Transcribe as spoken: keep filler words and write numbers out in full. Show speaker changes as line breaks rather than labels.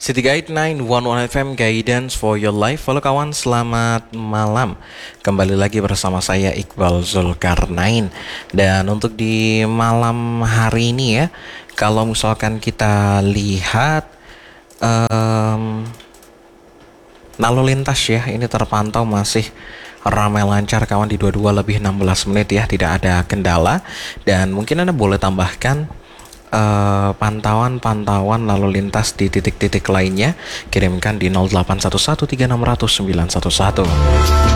City Guide sembilan satu satu F M Guidance for your life. Halo kawan, selamat malam. Kembali lagi bersama saya Iqbal Zulkarnain. Dan untuk di malam hari ini ya, kalau misalkan kita lihat um, lalu lintas ya, ini terpantau masih ramai lancar kawan di dua puluh dua lebih enam belas menit ya, tidak ada kendala. Dan mungkin Anda boleh tambahkan Uh, pantauan-pantauan lalu lintas di titik-titik lainnya, kirimkan di nol delapan satu satu tiga enam nol nol sembilan satu satu.